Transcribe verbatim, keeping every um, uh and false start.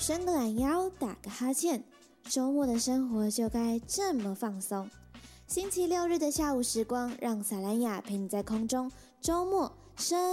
伸个懒腰，打个哈欠，周末的生活就该这么放松。星期六日的下午时光，让萨兰雅陪你在空中周末生。